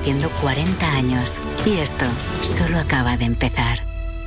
haciendo 40 años. Y esto solo acaba de empezar.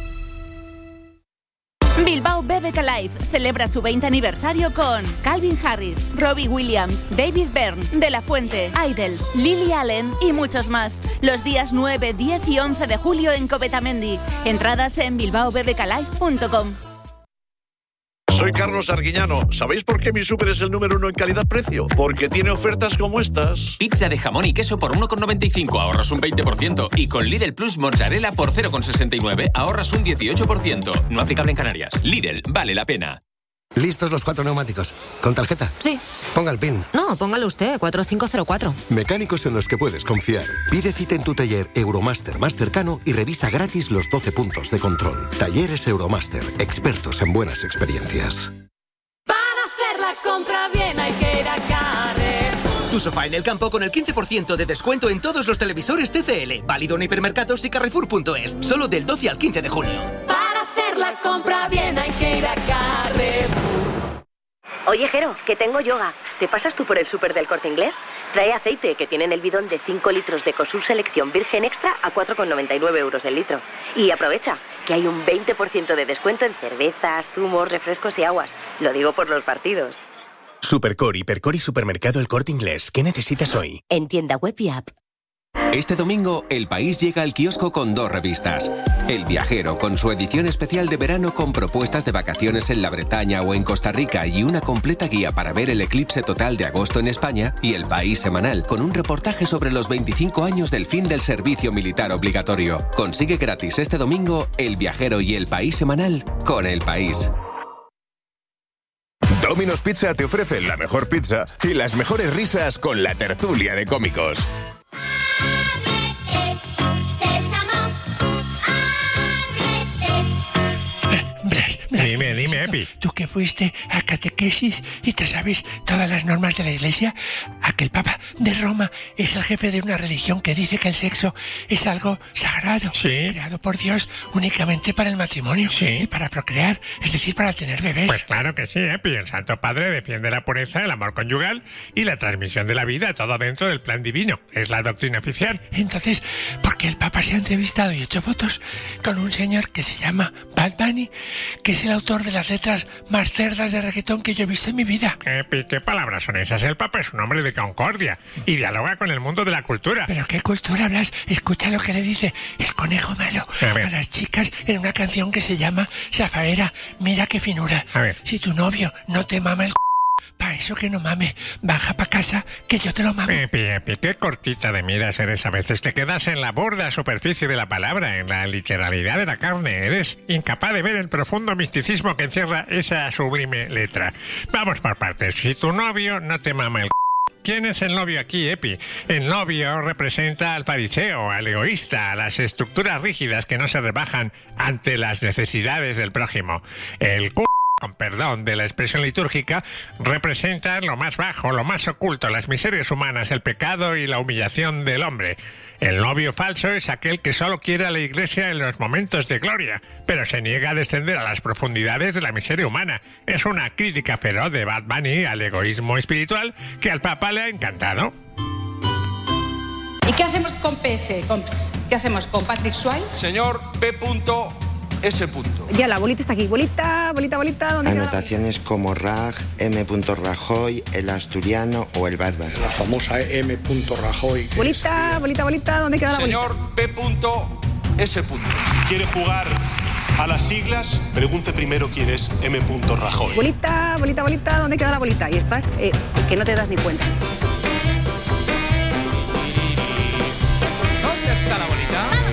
Bilbao BBK Live celebra su 20 aniversario con Calvin Harris, Robbie Williams, David Byrne, De La Fuente, Idols, Lily Allen y muchos más. Los días 9, 10 y 11 de julio en Covetamendi. Entradas en bilbaobbklive.com. Soy Carlos Arguiñano. ¿Sabéis por qué mi súper es el número 1 en calidad-precio? Porque tiene ofertas como estas. Pizza de jamón y queso por 1,95, ahorras un 20%. Y con Lidl Plus mozzarella por 0,69, ahorras un 18%. No aplicable en Canarias. Lidl, vale la pena. ¿Listos los 4 neumáticos? ¿Con tarjeta? Sí. Ponga el PIN. No, póngalo usted, 4504. Mecánicos en los que puedes confiar. Pide cita en tu taller Euromaster más cercano y revisa gratis los 12 puntos de control. Talleres Euromaster, expertos en buenas experiencias. Para hacer la compra bien hay que ir a Carrefour. Tu sofá en el campo con el 15% de descuento en todos los televisores TCL. Válido en hipermercados y Carrefour.es. Solo del 12 al 15 de julio. Para hacer la compra bien hay que ir a Carrefour. Oye, Jero, que tengo yoga. ¿Te pasas tú por el súper del Corte Inglés? Trae aceite, que tienen el bidón de 5 litros de Ecosur Selección Virgen Extra a 4,99 euros el litro. Y aprovecha, que hay un 20% de descuento en cervezas, zumos, refrescos y aguas. Lo digo por los partidos. Supercore, Hipercore y Supermercado El Corte Inglés. ¿Qué necesitas hoy? En tienda web y app. Este domingo, El País llega al kiosco con 2 revistas. El Viajero, con su edición especial de verano con propuestas de vacaciones en la Bretaña o en Costa Rica y una completa guía para ver el eclipse total de agosto en España. Y El País Semanal, con un reportaje sobre los 25 años del fin del servicio militar obligatorio. Consigue gratis este domingo El Viajero y El País Semanal con El País. Domino's Pizza te ofrece la mejor pizza y las mejores risas con la tertulia de cómicos. Dime, Epi. Tú que fuiste a catequesis y te sabes todas las normas de la Iglesia, a que el Papa de Roma es el jefe de una religión que dice que el sexo es algo sagrado, creado por Dios únicamente para el matrimonio y para procrear, es decir, para tener bebés. Pues claro que sí, Epi. El Santo Padre defiende la pureza, el amor conyugal y la transmisión de la vida, todo dentro del plan divino. Es la doctrina oficial. Entonces, ¿por qué el Papa se ha entrevistado y hecho fotos con un señor que se llama Bad Bunny, que es el autor de las letras más cerdas de reggaetón que yo he visto en mi vida? Epi, ¿qué palabras son esas? El Papa es un hombre de concordia y dialoga con el mundo de la cultura. ¿Pero qué cultura hablas? Escucha lo que le dice el conejo malo a las chicas en una canción que se llama Zafaera. Mira qué finura. Si tu novio no te mama el pa' eso que no mame, baja pa' casa que yo te lo mamo. Epi, qué cortita de miras eres a veces. Te quedas en la burda superficie de la palabra, en la literalidad de la carne. Eres incapaz de ver el profundo misticismo que encierra esa sublime letra. Vamos por partes. Si tu novio no te mama el ¿quién es el novio aquí, Epi? El novio representa al fariseo, al egoísta, a las estructuras rígidas que no se rebajan ante las necesidades del prójimo. El con perdón de la expresión litúrgica, representa lo más bajo, lo más oculto, las miserias humanas, el pecado y la humillación del hombre. El novio falso es aquel que solo quiere a la Iglesia en los momentos de gloria, pero se niega a descender a las profundidades de la miseria humana. Es una crítica feroz de Bad Bunny al egoísmo espiritual que al Papa le ha encantado. ¿Y qué hacemos con PS? ¿Qué hacemos con Patrick Swayze? Señor P.S. Ya, la bolita está aquí. Bolita, ¿dónde queda? Anotaciones como Raj, M. Rajoy, el asturiano o el bárbaro. La famosa M. Rajoy. Bolita, ¿dónde queda la bolita? Señor P.S. Si quiere jugar a las siglas, pregunte primero quién es M. Rajoy. Bolita, ¿dónde queda la bolita? Y estás, que no te das ni cuenta. ¿Dónde está la bolita?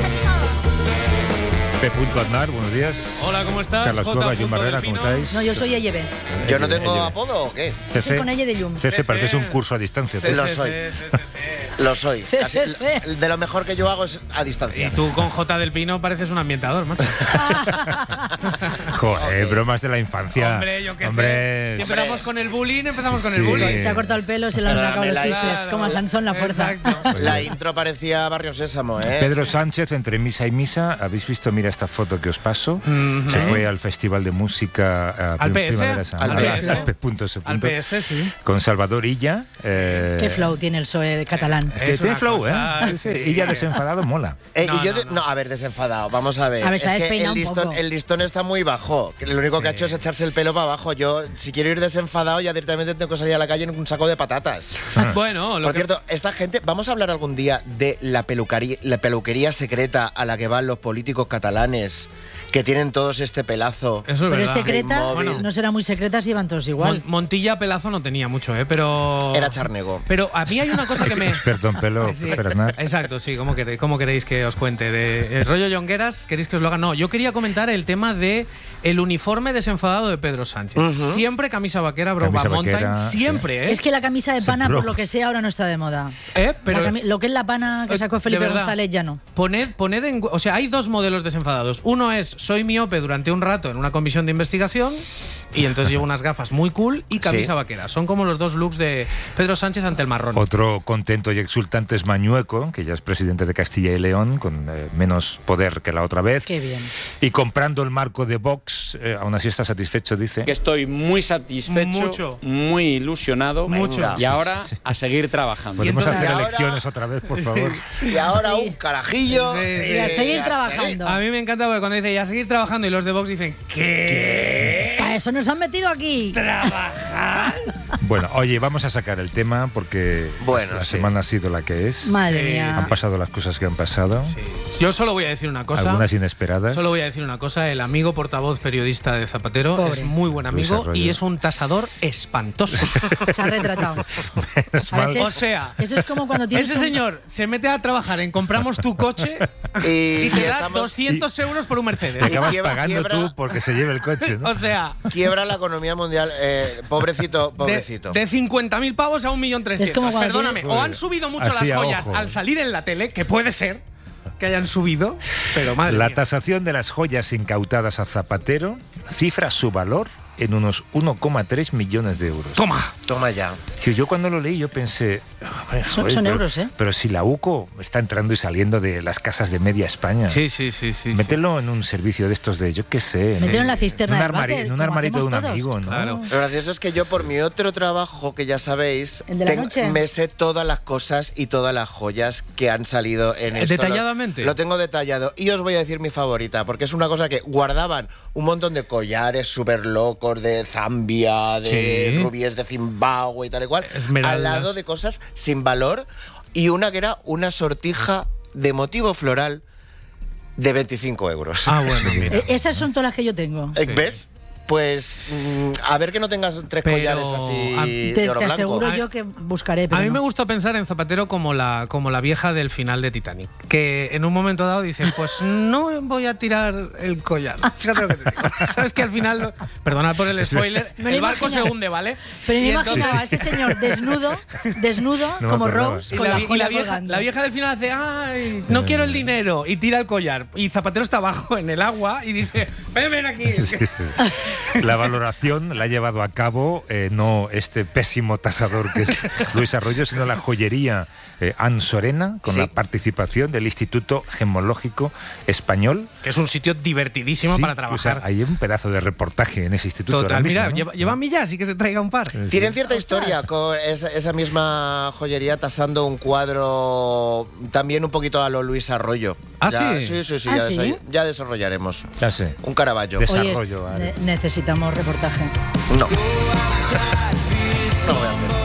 Aznar, buenos días. Hola, ¿cómo estás? Carlos Cueva, Jun Barrera, ¿cómo estáis? No, yo soy Eyebe. ¿Yo no tengo apodo o qué? Soy con Eye de Llum. CC, pareces un curso a distancia. Lo soy. Casi, de lo mejor que yo hago es a distancia. Y tú con J del Pino pareces un ambientador, macho. Joder, bromas de la infancia. Hombre, yo qué sé. Si empezamos con el bullying, empezamos con el Sí, bullying. se ha cortado el pelo, se le han acabado los chistes. Como a Sansón la fuerza. La intro parecía Barrio Sésamo, ¿eh? Pedro Sánchez, entre misa y misa. ¿Habéis visto? Mira esta foto que os paso. Se fue al Festival de Música al PS. Al PS, sí. con Salvador Illa. Qué flow tiene el PSOE catalán. Juan. Es que tiene flow, ¿eh? Sí. Y ya desenfadado mola. A ver, desenfadado, vamos a ver. A ver, se ha es que despeinado un poco. el listón está muy bajo. Que lo único que ha hecho es echarse el pelo para abajo. Yo, si quiero ir desenfadado, ya directamente tengo que salir a la calle en un saco de patatas. Bueno, Por cierto, esta gente, vamos a hablar algún día de la peluquería secreta a la que van los políticos catalanes, que tienen todos este pelazo. Eso es Pero es verdad. secreta, Bueno. no será muy secreta si van todos igual. Montilla pelazo no tenía mucho, pero... Era charnego. Pero a mí hay una cosa que me... Experto en pelo, Sí. Bernat. Exacto, sí. ¿Cómo queréis que os cuente? ¿De el rollo Jongueras? ¿Queréis que os lo haga? No, yo quería comentar el tema de el uniforme desenfadado de Pedro Sánchez. Siempre camisa vaquera, Broba Camisa Mountain, vaquera, siempre, ¿eh? Es que la camisa de pana, por lo que sea, ahora no está de moda. Pero Lo que es la pana que sacó Felipe de verdad, González ya no. Poned en... O sea, hay dos modelos desenfadados. Uno es, soy miope durante un rato en una comisión de investigación y entonces llevo unas gafas muy cool y camisa vaquera. Son como los dos looks de Pedro Sánchez ante el marrón. Otro contento y exultante es Mañueco, que ya es presidente de Castilla y León, con menos poder que la otra vez. Qué bien. Y comprando el marco de Vox, aún así está satisfecho, dice. Que estoy muy satisfecho, muy ilusionado. Venga. Y ahora a seguir trabajando. Podemos hacer ahora- elecciones otra vez, por favor. Y ahora un carajillo. Y a seguir trabajando. A mí me encanta porque cuando dice y a seguir trabajando y los de Vox dicen ¿qué? Para eso nos han metido aquí. ¿Trabajar? Bueno, oye, vamos a sacar el tema porque la semana ha sido la que es. Madre mía. Han pasado las cosas que han pasado. Yo solo voy a decir una cosa. Algunas inesperadas. Solo voy a decir una cosa. El amigo portavoz periodista de Zapatero Pobre. es muy buen Luis amigo Arroyo. y es un tasador espantoso. Se ha retratado. Menos A mal. veces- O sea, Eso es como cuando tienes ese señor se mete a trabajar en compramos tu coche y te da 200 euros por un Mercedes. Te acabas quiebra- pagando quiebra- tú porque se lleve el coche, ¿no? O sea, Quiebra la economía mundial. Pobrecito. de 50.000 pavos a 1.300.000. Es como cuando Perdóname, tienes- o han subido mucho Así las a joyas ojo. al salir en la tele, que puede ser que hayan subido, pero madre La mía. tasación de las joyas incautadas a Zapatero cifra su valor en unos 1,3 millones de euros. Toma ya. Sí, yo cuando lo leí yo pensé... Son pero, euros, ¿eh? Pero si la UCO está entrando y saliendo de las casas de media España... Sí. Mételo en un servicio de estos de, yo qué sé... Mételo en la cisterna del váter, en un como armarito de un hacemos todos. amigo, ¿no? Claro. Lo gracioso es que yo, por mi otro trabajo, que ya sabéis, ¿El de la noche? me sé todas las cosas y todas las joyas que han salido en esto. ¿Detalladamente? Lo tengo detallado. Y os voy a decir mi favorita, porque es una cosa que guardaban un montón de collares súper locos de Zambia, de Sí. rubíes de Zimbabue y tal y cual, Esmeraldas. al lado de cosas sin valor, y una que era una sortija de motivo floral de 25 euros. Ah, bueno, mira. Esas son todas las que yo tengo. ¿Ves? Pues a ver que no tengas tres Pero collares así Te de oro blanco. aseguro yo que buscaré. Pero A mí no. me gusta pensar en Zapatero como la vieja del final de Titanic, que en un momento dado dice, pues no voy a tirar el collar. Fíjate lo que te digo. Sabes que al final, perdonad por el spoiler, Me lo el barco se imaginaba. hunde, ¿vale? Pero me Y imaginaba a entonces- ese señor desnudo, No me como acordaba. Rose, Y con la, la, vi- y joya la vieja, colgando. la vieja del final hace, ay, no quiero el dinero, y tira el collar. Y Zapatero está abajo en el agua y dice, ven aquí. La valoración la ha llevado a cabo no este pésimo tasador que es Luis Arroyo, sino la joyería Ansorena, con Sí. la participación del Instituto Gemológico Español. Que es un sitio divertidísimo Sí, para o trabajar. sea, hay un pedazo de reportaje en ese instituto. Total, ahora mismo, mira, ¿no? lleva millas, así que se traiga un par. Tienen cierta historia con esa misma joyería tasando un cuadro también un poquito a lo Luis Arroyo. ¿Ah, Ya- sí? Sí, ¿Ah, ya, sí? ya desarrollaremos. Ya sé. Un Caravaggio. Oye, Desarrollo. vale. necesitamos reportaje. No. No voy a hacer.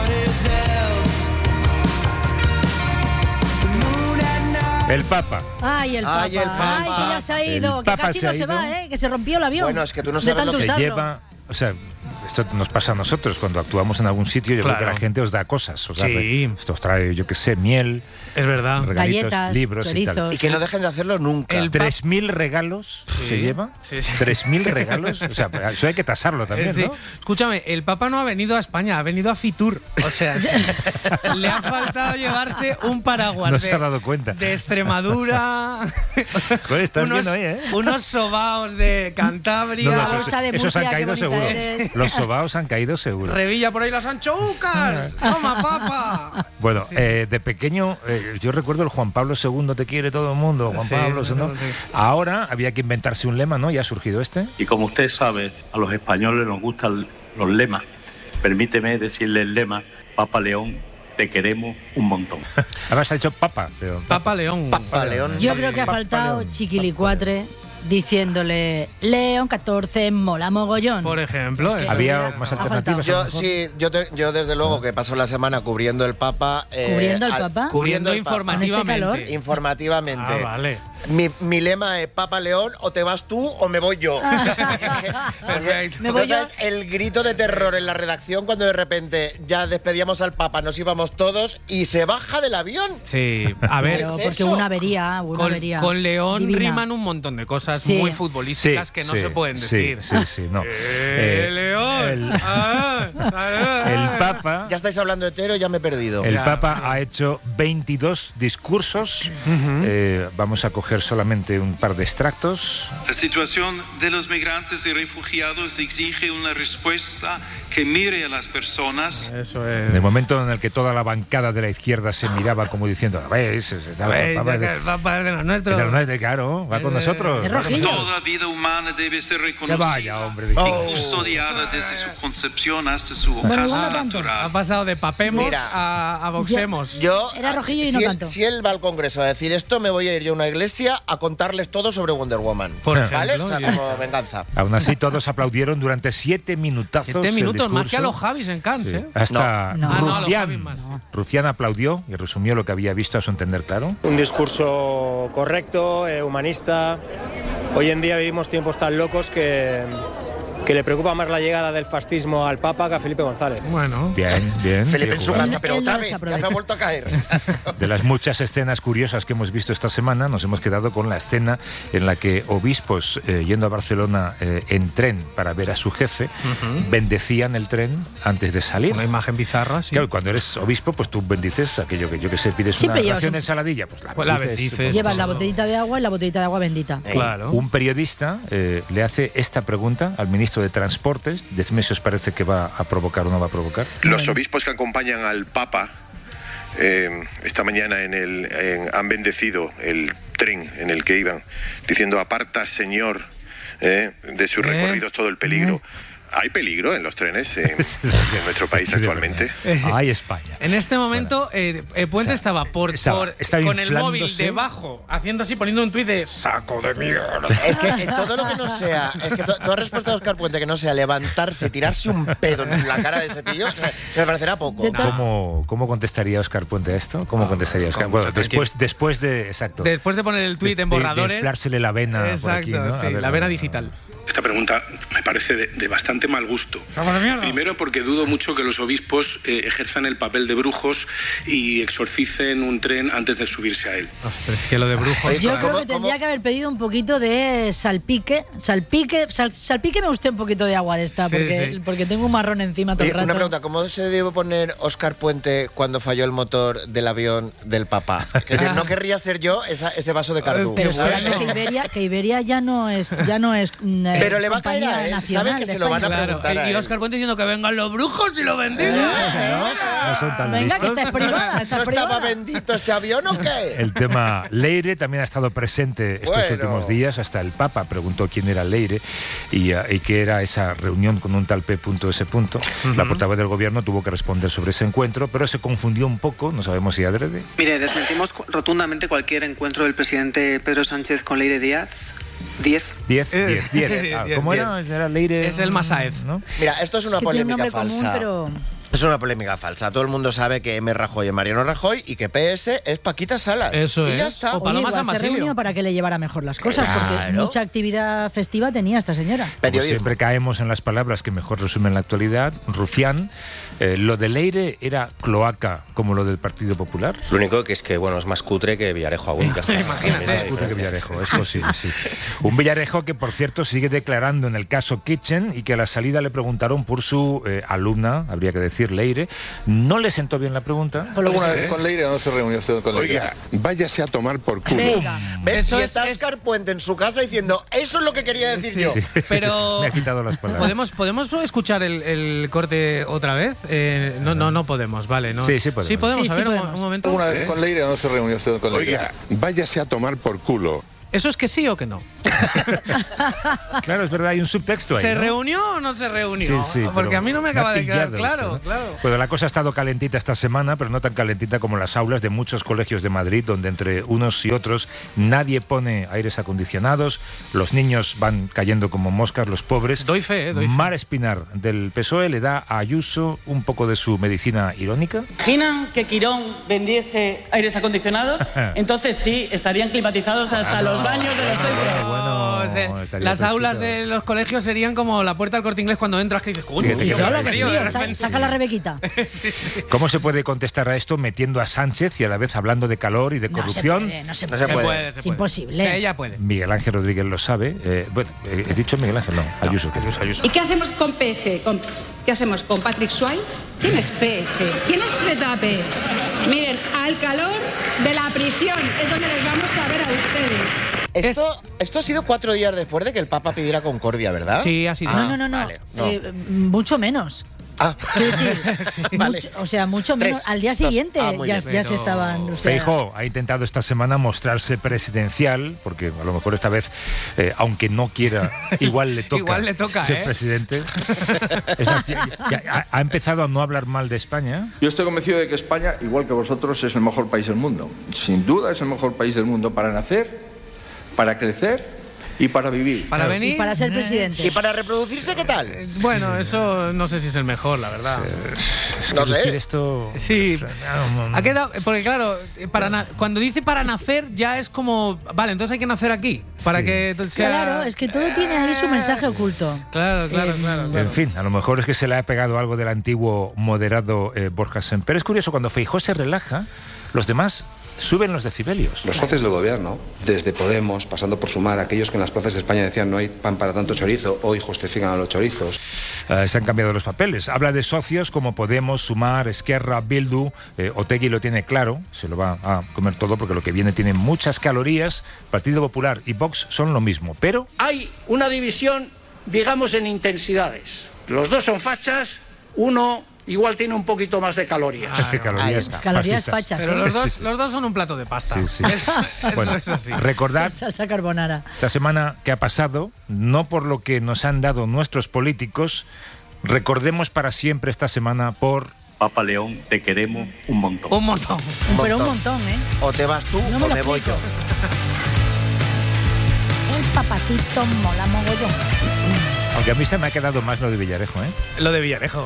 El Papa. Ay, el Papa. Ay, el Papa. Ay, que ya se ha El ido. Que Papa casi se no ha se ido. va, que se rompió el avión. Bueno, es que tú no De sabes tanto lo que Se usarlo. lleva... O sea, esto nos pasa a nosotros cuando actuamos en algún sitio. Yo creo Claro. que la gente os da cosas. Os da Sí. esto os trae, yo qué sé, miel, Es verdad. regalitos, Galletas, libros y tal. chorizos. Y que no dejen de hacerlo nunca. El 3.000 regalos Sí. se lleva. Sí, sí. 3.000 regalos. O sea, eso hay que tasarlo también, Sí. ¿no? Escúchame, el Papa no ha venido a España, ha venido a Fitur. O sea, le ha faltado llevarse un paraguas No se ha dado cuenta. de Extremadura, Joder, estás unos, bien hoy, ¿eh? unos sobaos de Cantabria, No, no, La esos, bolsa de esos han Murcia, caído qué seguro. bonita eres. Los sobaos han caído seguro. Revilla por ahí las anchoucas. Toma, Papa. Bueno, de pequeño, yo recuerdo el Juan Pablo II, te quiere todo el mundo, Juan Sí, Pablo II. sí. Ahora había que inventarse un lema, ¿no? Ya ha surgido este. Y como usted sabe, a los españoles nos gustan los lemas. Permíteme decirle el lema, Papa León, te queremos un montón. Ahora se ha dicho Papa León. Papa León. Papa León. Yo creo que ha faltado Chiquilicuatre diciéndole León 14 mola mogollón. Por ejemplo. Es que ¿Había más alternativas? Yo desde luego que paso la semana cubriendo el Papa. ¿Cubriendo el Papa? Cubriendo el Papa. Informativamente. Informativamente. Ah, vale. Mi lema es Papa León, o te vas tú o me voy yo. Perfecto. Me voy yo. ¿Sabes? El grito de terror en la redacción cuando de repente ya despedíamos al Papa, nos íbamos todos y se baja del avión. Sí, a ver. Pero porque hubo una avería, Con León divina. riman un montón de cosas Sí. muy futbolísticas que no se pueden decir. Sí, no. León. El Papa... Ya estáis hablando de Tero, ya me he perdido. El Papa ha hecho 22 discursos. Vamos a coger solamente un par de extractos. La situación de los migrantes y refugiados exige una respuesta que mire a las personas. Eso es. En el momento en el que toda la bancada de la izquierda se miraba como diciendo, ¿ves? El Papa es de los nuestros. Claro, va con nosotros. Toda vida humana debe ser reconocida y custodiada desde su concepción hasta su ocaso natural. Ha pasado de papemos a boxemos. Era rojillo y no tanto. Si él va al Congreso a decir esto, me voy a ir yo a una iglesia a contarles todo sobre Wonder Woman. Por ¿vale? ejemplo, O sea, como venganza. Aún así, todos aplaudieron durante 7 minutazos. 7 minutos, el más que a los discurso. Javis en Cannes, Sí. ¿eh? Hasta No. a los Javis Rufián. más. Rufián aplaudió y resumió lo que había visto a su entender claro. Un discurso correcto, humanista. Hoy en día vivimos tiempos tan locos que le preocupa más la llegada del fascismo al Papa que a Felipe González. Bueno. Bien. Felipe en su jugado. casa, pero otra vez, ya me ha vuelto a caer. De las muchas escenas curiosas que hemos visto esta semana, nos hemos quedado con la escena en la que obispos, yendo a Barcelona en tren para ver a su jefe, bendecían el tren antes de salir. Una imagen bizarra, sí. Claro, cuando eres obispo, pues tú bendices aquello que yo que sé, pides Siempre una llevas ración de ensaladilla, pues la bendices. bendices. Llevas la botellita de agua y la botellita de agua bendita. Claro. Un periodista le hace esta pregunta al ministro de Transportes. Decidme si os parece que va a provocar o no va a provocar. Los obispos que acompañan al Papa esta mañana han bendecido el tren en el que iban, diciendo: aparta, Señor, de sus recorridos todo el peligro. ¿Hay peligro en los trenes en nuestro país actualmente? ¡Ay, España! En este momento, Puente estaba estaba con el móvil inflándose. debajo, haciendo así, poniendo un tuit de saco de mierda. Es que todo lo que no sea, es que toda respuesta de Óscar Puente que no sea levantarse, tirarse un pedo en la cara de ese tío, me parecerá poco. ¿Cómo contestaría Óscar Puente a esto? ¿Cómo contestaría Óscar? Bueno, después de poner el tuit en borradores. De inflársele la vena. Exacto, por aquí, ¿no? sí, ver, la vena digital. Esta pregunta me parece de bastante mal gusto. Primero porque dudo mucho que los obispos ejerzan el papel de brujos y exorcicen un tren antes de subirse a él. Pero es que lo de brujos... Yo creo que tendría que haber pedido un poquito de salpíqueme usted un poquito de agua de esta, porque tengo un marrón encima todo el rato. Una pregunta, ¿cómo se debe poner Óscar Puente cuando falló el motor del avión del Papa? Es decir, no querría ser yo ese vaso de cardú. Pero espérate, que Iberia ya no es pero le va a caer a él, sabe que se lo van a preguntar a él. Y Óscar Puente diciendo que vengan los brujos y lo bendigan. No son tan Venga, que listos. esta es privada. ¿No estaba bendito este avión o qué? El tema Leire también ha estado presente estos últimos días. Hasta el Papa preguntó quién era Leire y qué era esa reunión con un tal P.S. La portavoz del gobierno tuvo que responder sobre ese encuentro, pero se confundió un poco, no sabemos si adrede. Mire, desmentimos rotundamente cualquier encuentro del presidente Pedro Sánchez con Leire Díaz. 10. ¿Cómo era? Era Leire. Es el Masáez, ¿no? Mira, esto es una polémica falsa. Pero... Es una polémica falsa. Todo el mundo sabe que M. Rajoy es Mariano Rajoy y que PS es Paquita Salas. Eso y es. ya está. Oye, igual se reunió para que le llevara mejor las cosas, porque mucha actividad festiva tenía esta señora. Como siempre caemos en las palabras que mejor resumen la actualidad. Rufián, lo de Leire era cloaca como lo del Partido Popular. Lo único que es que, bueno, es más cutre que Villarejo aún. Imagínate. Más cutre que Villarejo, es posible, sí. Un Villarejo que, por cierto, sigue declarando en el caso Kitchen y que a la salida le preguntaron por su alumna, habría que decir Leire. No le sentó bien la pregunta. ¿Alguna vez con Leire o no se reunió usted con Leire? Oiga, váyase a tomar por culo. ¿Ves? Y está Óscar Puente en su casa diciendo, eso es lo que quería decir yo. Pero me ha quitado las palabras. ¿Podemos escuchar el corte otra vez? No podemos, vale. No. Sí podemos. Sí podemos, Sí, a ver, podemos. un momento. ¿Alguna vez con Leire o no se reunió usted con Leire? Oiga, váyase a tomar por culo. ¿Eso es que sí o que no? Claro, es verdad, hay un subtexto ahí. ¿Se ¿no? reunió o no se reunió? Sí, porque a mí no me acaba de quedar claro, esto, ¿no? claro. Pues la cosa ha estado calentita esta semana, pero no tan calentita como las aulas de muchos colegios de Madrid, donde entre unos y otros nadie pone aires acondicionados, los niños van cayendo como moscas, los pobres. Doy fe, doy fe. Mar Espinar, del PSOE, le da a Ayuso un poco de su medicina irónica. ¿Imaginan que Quirón vendiese aires acondicionados? Entonces sí, estarían climatizados hasta los baños de los centros. Las aulas de los colegios serían como la puerta del Corte Inglés cuando entras, que dices, saca la Rebequita. ¿Cómo se puede contestar a esto metiendo a Sánchez y a la vez hablando de calor y de corrupción? No se puede. Es imposible. Ella puede. Miguel Ángel Rodríguez lo sabe. Bueno, he dicho Miguel Ángel, no, Ayuso. ¿Y qué hacemos con PS? ¿Qué hacemos con Patrick Swayze? ¿Quién es PS? ¿Quién es Retape? Miren, al calor de la prisión es donde les vamos a ver a ustedes. Esto ha sido 4 días después de que el Papa pidiera concordia, ¿verdad? Sí, ha sido. No. Vale, mucho menos. Quiero decir, vale. mucho menos. Al día siguiente ya se estaban... Feijóo ha intentado esta semana mostrarse presidencial, porque a lo mejor esta vez, aunque no quiera, igual le toca ser presidente. Es más, ya ha empezado a no hablar mal de España. Yo estoy convencido de que España, igual que vosotros, es el mejor país del mundo. Sin duda es el mejor país del mundo para nacer, para crecer y para vivir. Para venir. Y para ser presidente. ¿Y para reproducirse qué tal? Bueno, eso no sé si es el mejor, la verdad. No sé. Esto... Sí. Ha quedado... Porque claro, cuando dice para nacer ya es como... Vale, entonces hay que nacer aquí. Para que sea... Claro, es que todo tiene ahí su mensaje oculto. Claro. En fin, a lo mejor es que se le ha pegado algo del antiguo moderado Borja Semper. Es curioso, cuando Feijóo se relaja, los demás... suben los decibelios. Los socios del gobierno, desde Podemos, pasando por Sumar, aquellos que en las plazas de España decían no hay pan para tanto chorizo, hoy justifican a los chorizos. Se han cambiado los papeles. Habla de socios como Podemos, Sumar, Esquerra, Bildu. Otegi lo tiene claro, se lo va a comer todo porque lo que viene tiene muchas calorías. Partido Popular y Vox son lo mismo, pero... hay una división, digamos, en intensidades. Los dos son fachas, uno... igual tiene un poquito más de calorías. Calorías fachas. Pero los dos son un plato de pasta. Sí. Bueno, es así. Recordad salsa carbonara. Esta semana que ha pasado, no por lo que nos han dado nuestros políticos, recordemos para siempre esta semana por... Papa León, te queremos un montón. Un montón. Pero un montón, ¿eh? O te vas tú o me voy yo. El papacito mola mogollón. Aunque a mí se me ha quedado más lo de Villarejo, ¿eh? Lo de Villarejo.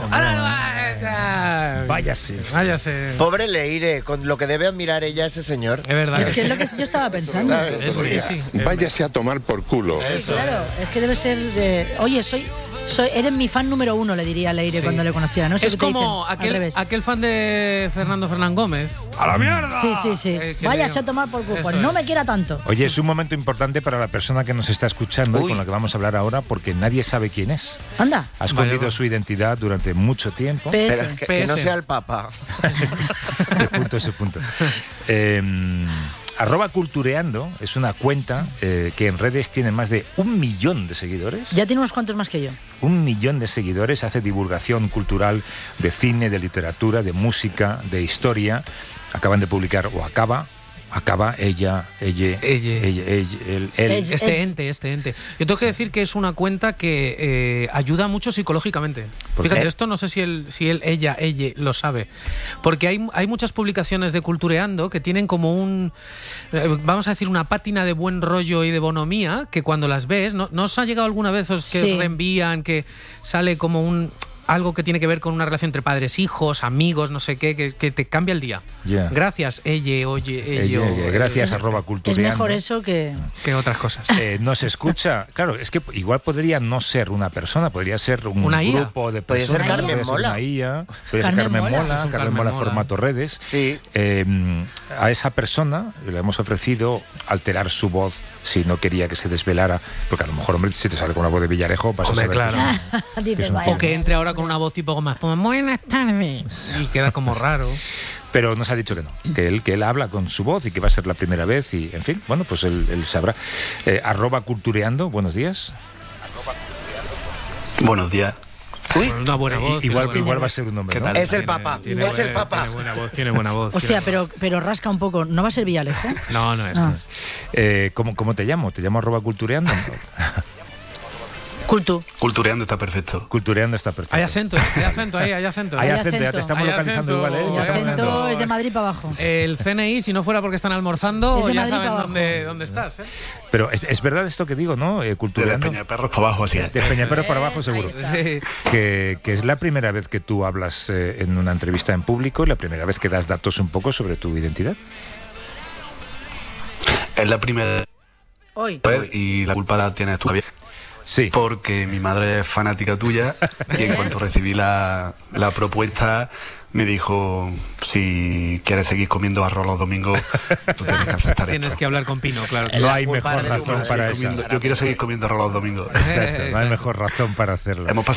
Váyase. Pobre Leire, con lo que debe admirar ella a ese señor. Es verdad. Es que es lo que yo estaba pensando. Váyase a tomar por culo. Claro, es que debe ser de... Oye, eres mi fan número 1, le diría a Leire cuando le conocía, ¿no? Es como aquel fan de Fernando Fernán Gómez. ¡A la mierda! Sí. Váyase a tomar por culo. No me quiera tanto. Oye, es un momento importante para la persona que nos está escuchando y con la que vamos a hablar ahora, porque nadie sabe quién es. Anda. Ha escondido su identidad durante mucho tiempo. Pero que no sea el Papa. Ese punto. @cultureando es una cuenta que en redes tiene más de 1 millón de seguidores. Ya tiene unos cuantos más que yo. 1 millón de seguidores, hace divulgación cultural de cine, de literatura, de música, de historia. Acaban de publicar, o acaba ella, él. Este ente. Yo tengo que decir que es una cuenta que ayuda mucho psicológicamente. Fíjate, esto no sé si ella lo sabe. Porque hay muchas publicaciones de Cultureando que tienen como vamos a decir, una pátina de buen rollo y de bonomía, que cuando las ves, ¿no os ha llegado alguna vez que os reenvían, que sale como algo que tiene que ver con una relación entre padres, hijos, amigos, no sé qué, que te cambia el día? Yeah. Gracias, ella. Gracias, @cultureando. Es mejor eso que otras cosas. No se escucha. Claro, es que igual podría no ser una persona, podría ser una grupo de personas. Podría ser Carmen Mola. Podría ser Carmen Mola formato redes. Sí. A esa persona le hemos ofrecido alterar su voz si no quería que se desvelara, porque a lo mejor, hombre, si te sale con una voz de Villarejo, vas a saber claro. O que entre ahora con una voz tipo más buenas tardes y queda como raro. Pero nos ha dicho que no, que él habla con su voz y que va a ser la primera vez y, en fin, bueno, pues él sabrá. @cultureando, buenos días. Buenos días. Una buena voz. Igual va a ser un hombre, ¿no? Es el Papa. Es el Papa. Tiene buena voz. Hostia, pero rasca un poco. ¿No va a ser Villalejo? No es. ¿Cómo te llamo? ¿Te llamo @cultureando? Cultureando está perfecto. Hay acento ahí, hay acento. Ya te estamos localizando igual, ¿eh? El acento es de Madrid para abajo. El CNI, si no fuera porque están almorzando, ya saben dónde estás, ¿eh? Pero es verdad esto que digo, ¿no? Cultureando. De Peñaperros para abajo, así es. De Peñaperros para abajo, seguro. Que es la primera vez que tú hablas en una entrevista en público y la primera vez que das datos un poco sobre tu identidad. Es la primera vez y la culpa la tienes tú, Javier. Sí. Porque mi madre es fanática tuya y en cuanto recibí la propuesta me dijo, si quieres seguir comiendo arroz los domingos, tú tienes que aceptar esto. Tienes que hablar con Pino, claro. No hay mejor razón para eso. Yo quiero seguir comiendo arroz los domingos. Exacto, no hay mejor razón para hacerlo. Hemos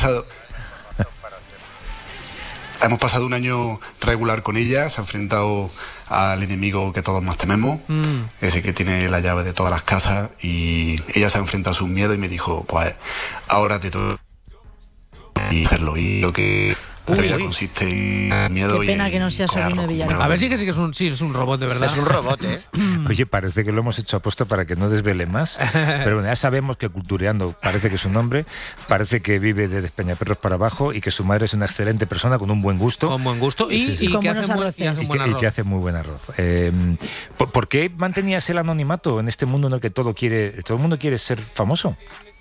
pasado un año regular con ella, se ha enfrentado al enemigo que todos más tememos, ese que tiene la llave de todas las casas, y ella se ha enfrentado a sus miedos y me dijo, pues ahora te toca y hacerlo. Y lo que la vida consiste en miedo. Qué pena que no sea sobrino de Villarreal. A ver, sí que es un robot de verdad. Es un robot, ¿eh? Oye, parece que lo hemos hecho aposta para que no desvele más, pero bueno, ya sabemos que Cultureando parece que es un hombre, parece que vive de Peñaperros para abajo y que su madre es una excelente persona con un buen gusto. Con buen gusto y que hace muy buen arroz. ¿Por qué mantenías el anonimato en este mundo en el que todo el mundo quiere ser famoso?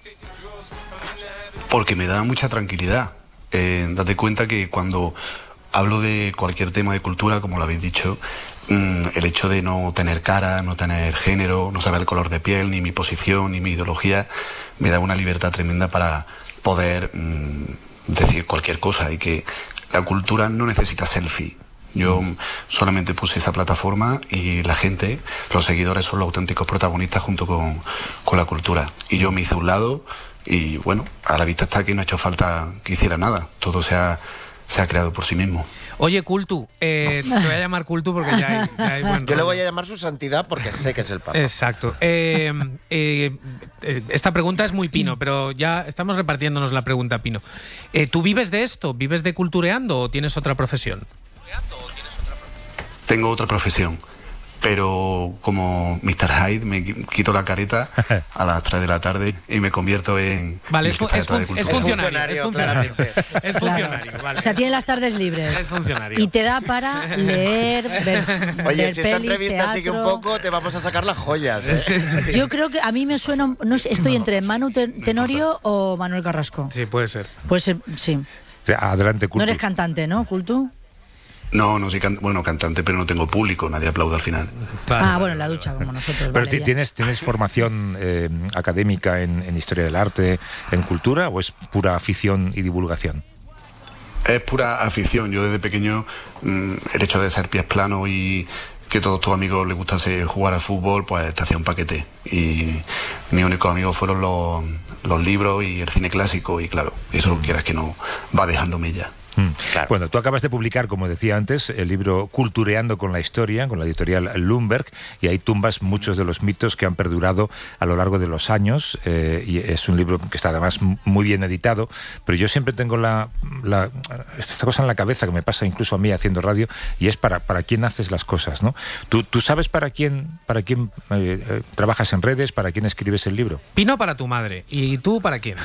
Porque me da mucha tranquilidad. Date cuenta que cuando hablo de cualquier tema de cultura, como lo habéis dicho, el hecho de no tener cara, no tener género, no saber el color de piel, ni mi posición, ni mi ideología, me da una libertad tremenda para poder decir cualquier cosa, y que la cultura no necesita selfie. Yo solamente puse esa plataforma y la gente, los seguidores, son los auténticos protagonistas junto con la cultura. Y yo me hice a un lado. Y bueno, a la vista está que no ha hecho falta que hiciera nada. Todo se ha creado por sí mismo. Oye, Cultu, te voy a llamar Cultu porque ya hay buen rollo. Yo le voy a llamar su santidad porque sé que es el Papa. Exacto. Esta pregunta es muy Pino, pero ya estamos repartiéndonos la pregunta, Pino. ¿Tú vives de esto? ¿Vives de Cultureando o tienes otra profesión? Tengo otra profesión. Pero como Mr. Hyde me quito la careta a las 3 de la tarde y me convierto en... Vale, es funcionario, claramente. Es funcionario, vale. O sea, tiene las tardes libres. Es funcionario. Y te da para leer, ver Oye, ver si pelis, esta entrevista teatro. sigue un poco, te vamos a sacar las joyas, ¿eh? Sí. Yo creo que a mí me suena... No sé, estoy entre Manu Tenorio o Manuel Carrasco. Sí, puede ser. Puede ser, sí. Adelante, Cultu. No eres cantante, ¿no, Cultu? No soy cantante, pero no tengo público, nadie aplaude al final. Bueno, en la ducha, como nosotros. ¿Pero vale, tienes formación académica en historia del arte, en cultura, o es pura afición y divulgación? Es pura afición. Yo desde pequeño, el hecho de ser pies planos y que a todos tus amigos les gustase jugar al fútbol, pues te hacía un paquete. Y mis únicos amigos fueron los libros y el cine clásico, y claro, eso quieras que no, va dejando mella. Claro. Bueno, tú acabas de publicar, como decía antes, el libro Cultureando con la historia, con la editorial Lundberg, y ahí tumbas muchos de los mitos que han perdurado a lo largo de los años, y es un libro que está además muy bien editado, pero yo siempre tengo esta cosa en la cabeza que me pasa incluso a mí haciendo radio, y es para quién haces las cosas, ¿no? ¿Tú sabes para quién trabajas en redes, para quién escribes el libro? Pino para tu madre, ¿y tú para quién?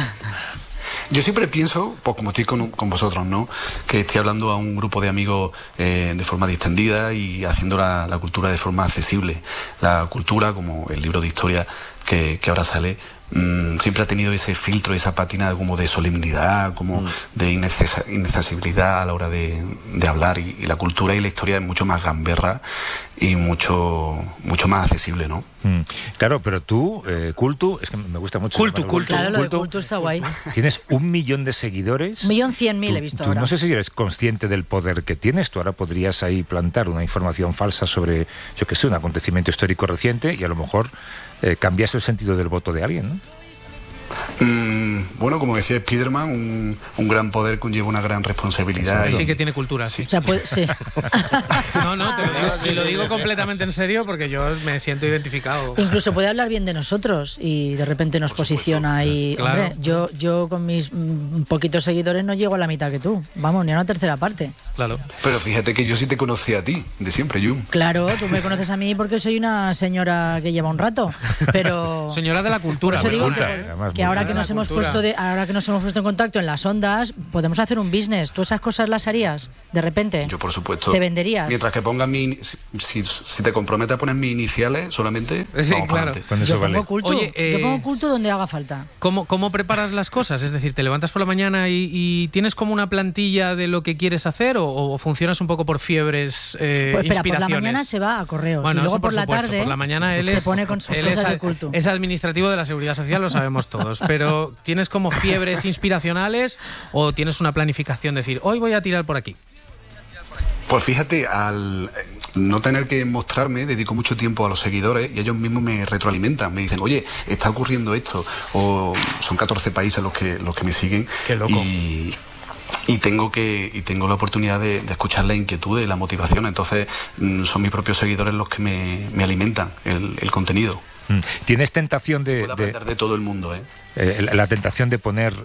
Yo siempre pienso, pues como estoy con vosotros, ¿no?, que estoy hablando a un grupo de amigos de forma distendida y haciendo la cultura de forma accesible. La cultura, como el libro de historia que ahora sale, siempre ha tenido ese filtro, esa pátina como de solemnidad, como de inaccesibilidad a la hora de hablar, y la cultura y la historia es mucho más gamberra y mucho más accesible, ¿no? Claro, pero tú, Cultu, es que me gusta mucho. Cultu. Claro, lo de Cultu está guay. Tienes 1 millón de seguidores. 1.100.000 he visto ahora. No sé si eres consciente del poder que tienes. Tú ahora podrías ahí plantar una información falsa sobre, yo qué sé, un acontecimiento histórico reciente, y a lo mejor cambias el sentido del voto de alguien, ¿no? Bueno, como decía Spiderman, un gran poder conlleva una gran responsabilidad. Sí que tiene cultura, sí. O sea, sí. No, te lo digo completamente en serio porque yo me siento identificado. Incluso puede hablar bien de nosotros y de repente nos posiciona y... Claro. Hombre, yo con mis poquitos seguidores no llego a la mitad que tú. Vamos, ni a una tercera parte. Claro. Pero fíjate que yo sí te conocí a ti, de siempre, Jun. Claro, tú me conoces a mí porque soy una señora que lleva un rato, pero... Señora de la cultura. Por eso digo que ahora que nos hemos puesto en contacto en las ondas, podemos hacer un business. ¿Tú esas cosas las harías de repente? Yo, por supuesto. ¿Te venderías? Mientras que pongas si te comprometes a poner mis iniciales solamente, sí, vamos claro. para Yo pongo culto. Oye, yo pongo culto donde haga falta. ¿Cómo preparas las cosas? Es decir, ¿te levantas por la mañana y tienes como una plantilla de lo que quieres hacer o funcionas un poco por fiebres, pues espera, inspiraciones? por la mañana se va a correos Bueno, y luego por por la supuesto, tarde por la mañana se pone con sus cosas de culto. Es administrativo de la Seguridad Social, lo sabemos todos, pero ¿tienes como fiebres inspiracionales o tienes una planificación? Decir, hoy voy a tirar por aquí. Pues fíjate, al no tener que mostrarme, dedico mucho tiempo a los seguidores y ellos mismos me retroalimentan, me dicen, oye, está ocurriendo esto, o son 14 países los que me siguen. Qué loco. Y tengo la oportunidad de escuchar la inquietud y la motivación, entonces son mis propios seguidores los que me alimentan el contenido. ¿Tienes tentación Se puede aprender de todo el mundo, la tentación de poner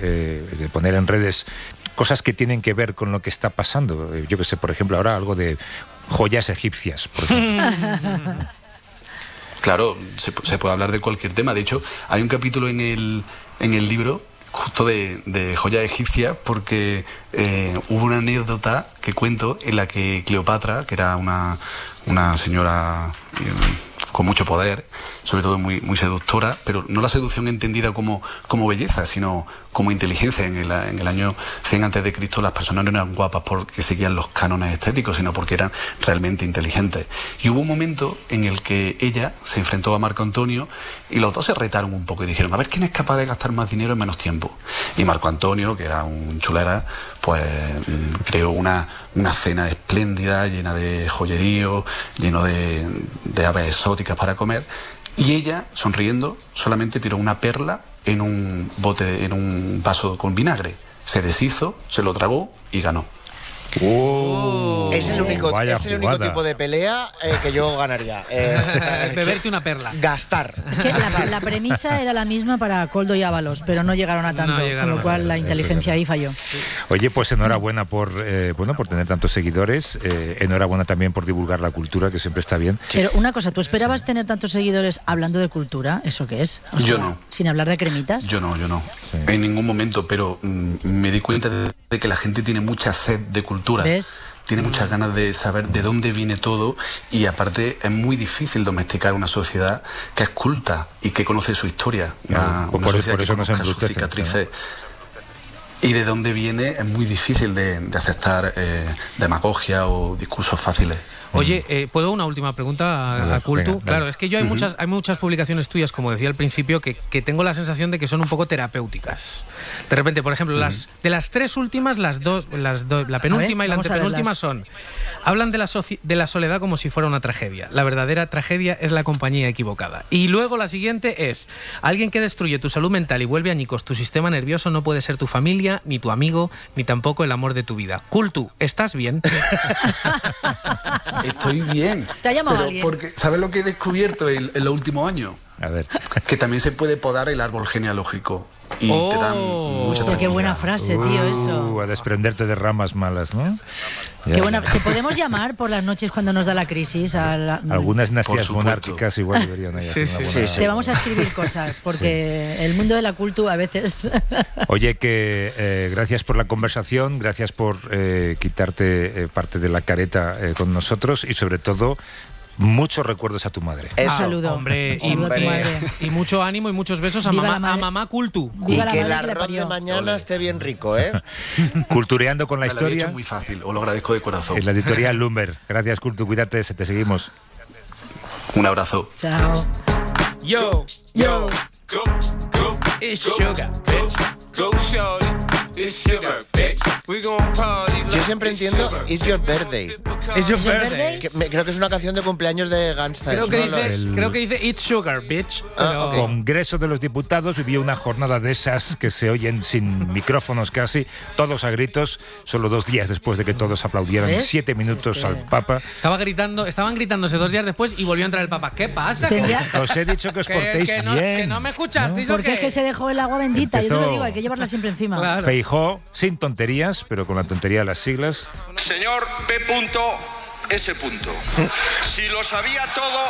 en redes cosas que tienen que ver con lo que está pasando? Yo que sé, por ejemplo, ahora algo de joyas egipcias, por ejemplo. Claro, se puede hablar de cualquier tema. De hecho, hay un capítulo en el libro justo de joyas egipcias porque hubo una anécdota que cuento en la que Cleopatra, que era una señora con mucho poder, sobre todo muy, muy seductora, pero no la seducción entendida como belleza, sino como inteligencia. En el año 100 a.C. las personas no eran guapas porque seguían los cánones estéticos, sino porque eran realmente inteligentes. Y hubo un momento en el que ella se enfrentó a Marco Antonio y los dos se retaron un poco y dijeron, a ver quién es capaz de gastar más dinero en menos tiempo. Y Marco Antonio, que era un chulera, pues creó una cena espléndida, llena de joyerío, lleno de aves exóticas para comer, y ella, sonriendo, solamente tiró una perla en un vaso con vinagre. Se deshizo, se lo tragó y ganó. Es el único tipo de pelea que yo ganaría. Beberte una perla. Gastar. Es que la premisa era la misma para Koldo y Ábalos, pero no llegaron a tanto, con lo cual la inteligencia ahí falló. Oye, pues enhorabuena por tener tantos seguidores, enhorabuena también por divulgar la cultura, que siempre está bien. Pero una cosa, ¿tú esperabas tener tantos seguidores hablando de cultura? ¿Eso qué es? O sea, yo no. ¿Sin hablar de cremitas? Yo no. Sí. En ningún momento, pero me di cuenta de que la gente tiene mucha sed de cultura. ¿Ves? Tiene muchas ganas de saber de dónde viene todo y aparte es muy difícil domesticar una sociedad que es culta y que conoce su historia. Una sociedad que conozca sus cicatrices. Y de dónde viene es muy difícil de aceptar demagogia o discursos fáciles. Oye, ¿puedo una última pregunta a Cultu? Venga, claro, es que yo hay muchas publicaciones tuyas, como decía al principio, que tengo la sensación de que son un poco terapéuticas. De repente, por ejemplo, de las tres últimas, la penúltima y la antepenúltima hablan de la soledad como si fuera una tragedia. La verdadera tragedia es la compañía equivocada. Y luego la siguiente es, alguien que destruye tu salud mental y vuelve añicos tu sistema nervioso no puede ser tu familia, ni tu amigo, ni tampoco el amor de tu vida. Cultu, ¿estás bien? Estoy bien. ¿Te ha llamado alguien? Porque, ¿sabes lo que he descubierto en los últimos años? A ver. Que también se puede podar el árbol genealógico. Y te dan mucha tranquilidad. Qué buena frase, tío, eso. A desprenderte de ramas malas, ¿no? Qué buena. ¿Te podemos llamar por las noches cuando nos da la crisis? Algunas dinastías monárquicas igual deberían ir. Sí. Te vamos a escribir cosas, porque el mundo de la cultura a veces... Oye, que gracias por la conversación, gracias por quitarte parte de la careta con nosotros y sobre todo... muchos recuerdos a tu madre. Saludo. Hombre, saludo a tu madre. Y mucho ánimo y muchos besos a mamá Cultu. Y que el arroz de mañana esté bien rico, ¿eh? Cultureando con la historia. Lo he historia. hecho muy fácil, os lo agradezco de corazón. En la editorial Lumber. Gracias, Cultu, cuídate, te seguimos. Un abrazo. Chao. Yo, go, it's sugar, bitch. Go, shorty. Yo siempre entiendo It's Your Birthday. It's Your Birthday. Creo que es una canción de cumpleaños de Gunstar. Creo que dice It's Sugar, bitch. El Congreso de los Diputados vivió una jornada de esas que se oyen sin micrófonos casi, todos a gritos, solo 2 días después de que todos aplaudieran 7 minutos al Papa. Estaban gritándose 2 días después y volvió a entrar el Papa. ¿Qué pasa? Os he dicho que os portéis bien. Que no me escuchasteis. Porque es que se dejó el agua bendita. Yo te lo digo, hay que llevarla siempre encima. Claro. Feijóo, sin tonterías, pero con la tontería de las siglas. Señor P.S. Si lo sabía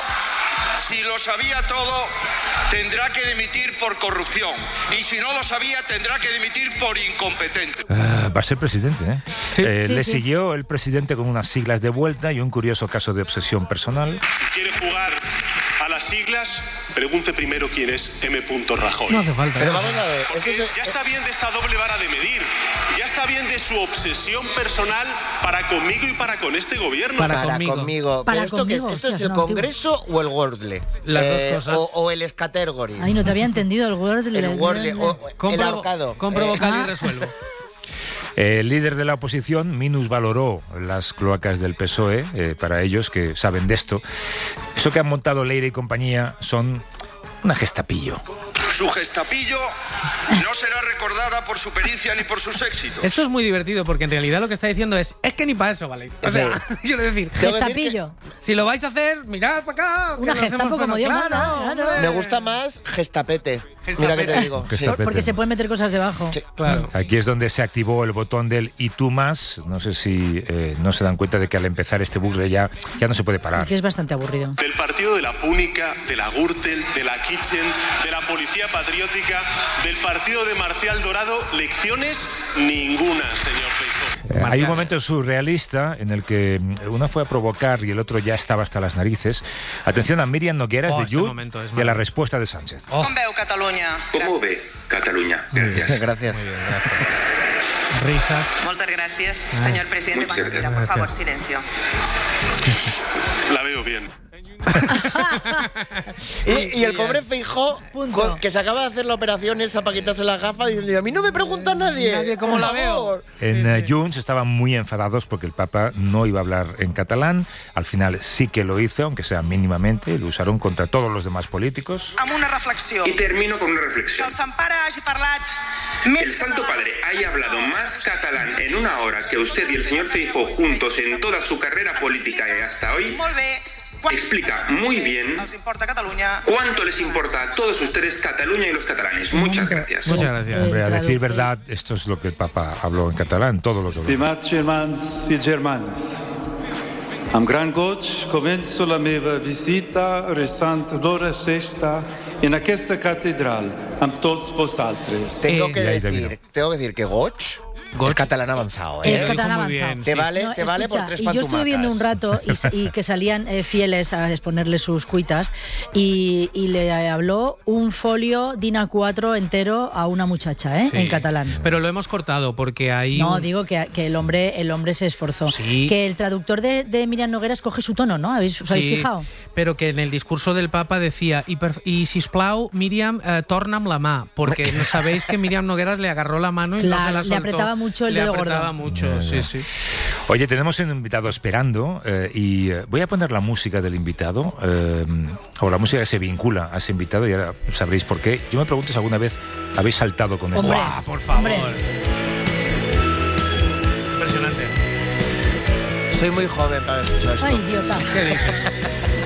todo, tendrá que dimitir por corrupción. Y si no lo sabía, tendrá que dimitir por incompetente. Va a ser presidente, ¿eh? Sí. Le siguió el presidente con unas siglas de vuelta y un curioso caso de obsesión personal. Si quiere jugar a las siglas, pregunte primero quién es M. Rajoy. No hace falta. Pero vamos a ver. Ya está bien de esta doble vara de medir. Ya está bien de su obsesión personal para conmigo y para con este gobierno. Para conmigo. ¿Pero esto qué es? ¿Esto es el Congreso o el Wordle? Las dos cosas. O el Scatergories. Ay, no te había entendido el Wordle. El Wordle o el ahorcado. Compro vocal y resuelvo. El líder de la oposición minusvaloró las cloacas del PSOE, para ellos que saben de esto. Eso que han montado Leire y compañía son una gestapillo. Su gestapillo no será recordada por su pericia ni por sus éxitos. Esto es muy divertido porque en realidad lo que está diciendo es que ni para eso valéis. O sea, quiero decir, gestapillo. Si lo vais a hacer, mirad para acá. Una gestapo como Dios manda. Me gusta más gestapete. Mira que te digo. Porque se pueden meter cosas debajo. Sí. Claro. Aquí es donde se activó el botón del y tú más. No sé si no se dan cuenta de que al empezar este bucle ya no se puede parar. Porque es bastante aburrido. Del partido de la Púnica, de la Gürtel, de la Kitchen, de la Policía Patriótica, del partido de Marcial Dorado, lecciones ninguna, señor Feijóo. Hay un momento surrealista en el que uno fue a provocar y el otro ya estaba hasta las narices. Atención a Míriam Nogueras de Jut y a la respuesta de Sánchez. Com veu Catalunya? ¿Cómo ves Cataluña? Gracias. Gracias. Muy bien, gracias. Risas. Muchas gracias, señor presidente. Cuando quiera, por favor, silencio. La veo bien. Y el pobre Feijóo, que se acaba de hacer la operación esa para quitarse las gafas, diciendo: a mí no me pregunta nadie cómo la veo. En Junts estaban muy enfadados porque el Papa no iba a hablar en catalán. Al final sí que lo hizo, aunque sea mínimamente, y lo usaron contra todos los demás políticos. Amb una reflexión. Y termino con una reflexión. El Sant Pare hagi parlat El Santo Padre haya hablado más catalán en una hora que usted y el señor Feijóo juntos en toda su carrera política y hasta hoy. Molt bé. Explica muy bien cuánto les importa a todos ustedes Cataluña y los catalanes. Muchas gracias. Muchas gracias. Hombre, a decir verdad, esto es lo que el Papa habló en catalán, todo lo que habló. Estimados germans y germanes, amb gran goig començo la meva visita resant l'hora sexta en aquesta catedral amb tots vosaltres. Tengo que decir que Goch es catalán avanzado, ¿eh? Es catalán avanzado. Te vale por 3 pantumacas. Y yo estuve viendo un rato y que salían fieles a exponerle sus cuitas y le habló un folio DIN A4 entero a una muchacha, ¿eh? Sí. En catalán. Pero lo hemos cortado porque hay... No, digo que el hombre se esforzó. Sí. Que el traductor de Míriam Nogueras coge su tono, ¿no? ¿Os habéis fijado? Pero que en el discurso del Papa decía y sisplau, Míriam, torna amb la mà, porque sabéis que Míriam Nogueras le agarró la mano y no se la soltó. Le apretaba mucho el dedo gordo. Le apretaba mucho, sí. Oye, tenemos un invitado esperando y voy a poner la música del invitado, o la música que se vincula a ese invitado, y ahora sabréis por qué. Yo me pregunto si alguna vez habéis saltado con esto. ¡Guau, por favor! Hombre. Impresionante. Soy muy joven para escuchar esto. Ay, idiota. ¿Qué dices?